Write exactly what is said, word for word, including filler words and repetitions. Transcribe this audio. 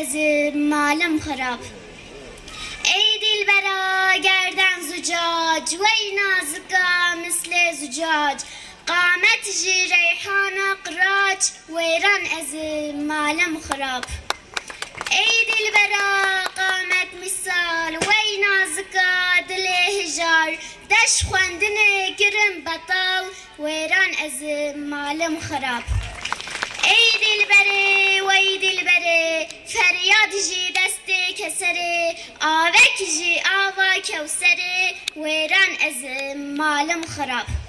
ezim malım xarab. Ey dilbera gerden zucac ve nazıka misle zucac. قامت جي ريحانة قراج ويران أزم مالم خراب. أي دلبرا قامت مثال وينا زكا دلي هجار دش خواندني كرم بطال ويران أزم مالم خراب. أي دلبري وي دلبري فرياد جي دستي كسري آوك جي آوا كوسري ويران أزم مالم خراب.